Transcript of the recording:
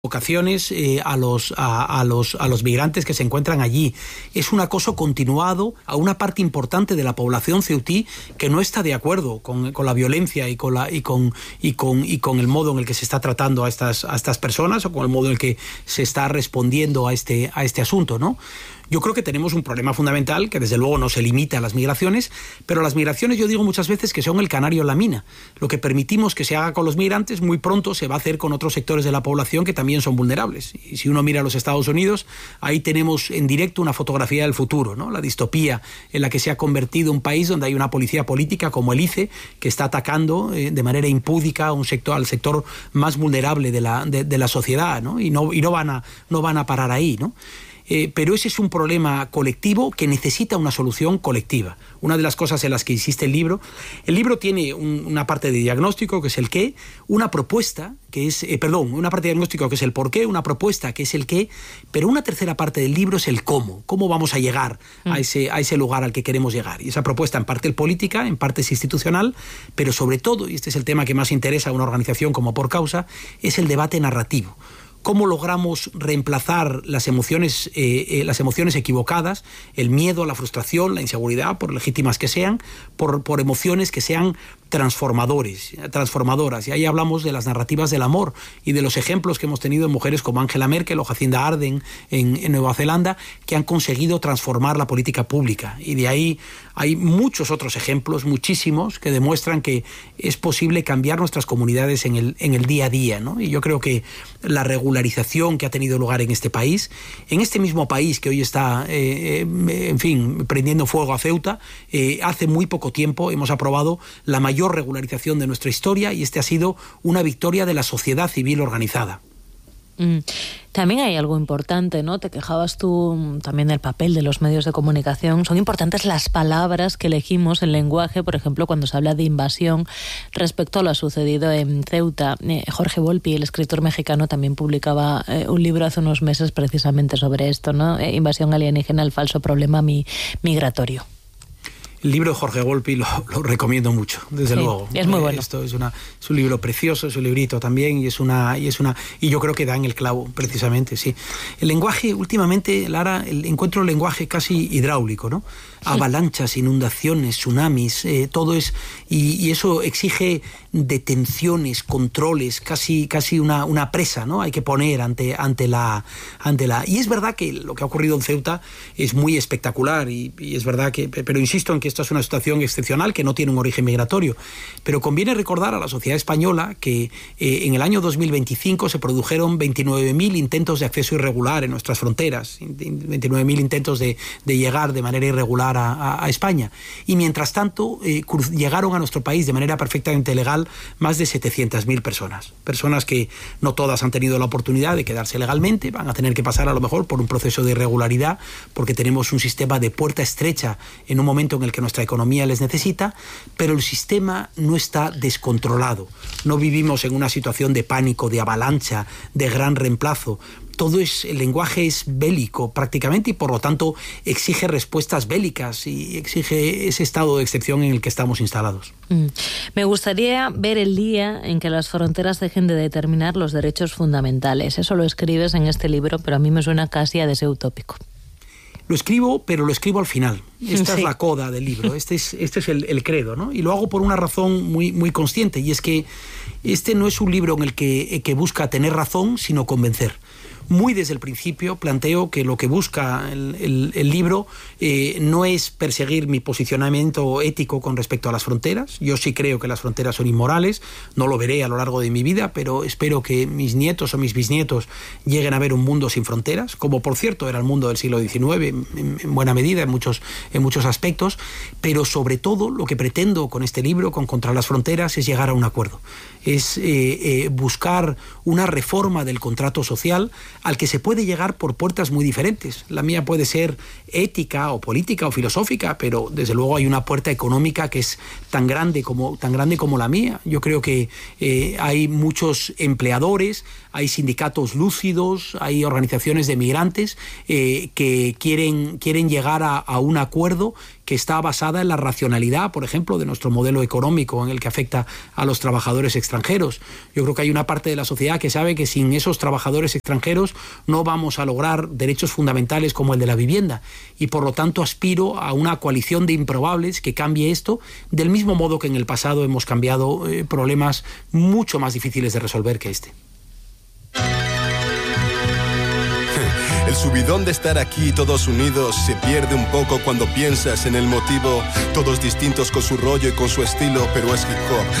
Vocaciones a los migrantes que se encuentran allí. Es un acoso continuado a una parte importante de la población ceutí que no está de acuerdo con la violencia y con el modo en el que se está tratando a estas personas, o con el modo en el que se está respondiendo a este asunto, ¿no? Yo creo que tenemos un problema fundamental que desde luego no se limita a las migraciones, pero las migraciones, yo digo muchas veces que son el canario en la mina. Lo que permitimos que se haga con los migrantes muy pronto se va a hacer con otros sectores de la población que también son vulnerables. Y si uno mira a los Estados Unidos, ahí tenemos en directo una fotografía del futuro, ¿no? La distopía en la que se ha convertido un país donde hay una policía política como el ICE que está atacando de manera impúdica a al sector más vulnerable de la sociedad, ¿no? Y no van a parar ahí, ¿no? Pero ese es un problema colectivo que necesita una solución colectiva. Una de las cosas en las que insiste el libro tiene una parte de diagnóstico, que es el qué, una propuesta, que es, una parte de diagnóstico, que es el por qué, una propuesta, que es el qué, pero una tercera parte del libro es el cómo vamos a llegar a ese lugar al que queremos llegar. Y esa propuesta en parte es política, en parte es institucional, pero sobre todo, y este es el tema que más interesa a una organización como Por Causa, es el debate narrativo. ¿Cómo logramos reemplazar las emociones equivocadas, el miedo, la frustración, la inseguridad, por legítimas que sean, por emociones que sean transformadoras? Y ahí hablamos de las narrativas del amor y de los ejemplos que hemos tenido en mujeres como Angela Merkel o Jacinda Ardern en Nueva Zelanda, que han conseguido transformar la política pública. Y de ahí hay muchos otros ejemplos, muchísimos, que demuestran que es posible cambiar nuestras comunidades en el día a día, ¿no? Y yo creo que la regularización que ha tenido lugar en este país, en este mismo país que hoy está, prendiendo fuego a Ceuta, hace muy poco tiempo hemos aprobado la mayor regularización de nuestra historia, y este ha sido una victoria de la sociedad civil organizada. También hay algo importante, ¿no? Te quejabas tú también del papel de los medios de comunicación. Son importantes las palabras que elegimos, el lenguaje, por ejemplo, cuando se habla de invasión respecto a lo sucedido en Ceuta. Jorge Volpi, el escritor mexicano, también publicaba un libro hace unos meses precisamente sobre esto, ¿no? Invasión alienígena, el falso problema migratorio. El libro de Jorge Volpi lo recomiendo mucho, desde luego. Es muy bueno. Esto es un libro precioso, es un librito también, y yo creo que da en el clavo, precisamente, sí. El lenguaje, últimamente, Lara, encuentro el lenguaje casi hidráulico, ¿no? Avalanchas, inundaciones, tsunamis, todo es... Y eso exige detenciones, controles, casi una presa, ¿no? Hay que poner ante la... Y es verdad que lo que ha ocurrido en Ceuta es muy espectacular, y es verdad que... Pero insisto en que esta es una situación excepcional que no tiene un origen migratorio. Pero conviene recordar a la sociedad española que en el año 2025 se produjeron 29.000 intentos de acceso irregular en nuestras fronteras, 29.000 intentos de llegar de manera irregular a España. Y mientras tanto llegaron a nuestro país de manera perfectamente legal más de 700.000 personas. Personas que no todas han tenido la oportunidad de quedarse legalmente, van a tener que pasar a lo mejor por un proceso de irregularidad, porque tenemos un sistema de puerta estrecha en un momento en el que nuestra economía les necesita, pero el sistema no está descontrolado. No vivimos en una situación de pánico, de avalancha, de gran reemplazo. El lenguaje es bélico prácticamente, y por lo tanto exige respuestas bélicas y exige ese estado de excepción en el que estamos instalados. Me gustaría ver el día en que las fronteras dejen de determinar los derechos fundamentales. Eso lo escribes en este libro, pero a mí me suena casi a deseo utópico. Lo escribo, pero lo escribo al final. Esta es la coda del libro, este es el credo, ¿no? Y lo hago por una razón muy, muy consciente, y es que este no es un libro en el que busca tener razón, sino convencer. Muy desde el principio planteo que lo que busca el libro no es perseguir mi posicionamiento ético con respecto a las fronteras. Yo sí creo que las fronteras son inmorales, no lo veré a lo largo de mi vida, pero espero que mis nietos o mis bisnietos lleguen a ver un mundo sin fronteras, como por cierto era el mundo del siglo XIX, en buena medida, en muchos aspectos. Pero sobre todo lo que pretendo con este libro, con Contra las Fronteras, es llegar a un acuerdo. Es buscar una reforma del contrato social al que se puede llegar por puertas muy diferentes. La mía puede ser ética o política o filosófica, pero desde luego hay una puerta económica que es tan grande como la mía. Yo creo que hay muchos empleadores, hay sindicatos lúcidos, hay organizaciones de migrantes que quieren llegar a un acuerdo que está basada en la racionalidad, por ejemplo, de nuestro modelo económico, en el que afecta a los trabajadores extranjeros. Yo creo que hay una parte de la sociedad que sabe que sin esos trabajadores extranjeros no vamos a lograr derechos fundamentales como el de la vivienda, y por lo tanto aspiro a una coalición de improbables que cambie esto, del mismo modo que en el pasado hemos cambiado problemas mucho más difíciles de resolver que este. El subidón de estar aquí todos unidos se pierde un poco cuando piensas en el motivo. Todos distintos con su rollo y con su estilo, pero es hip hop.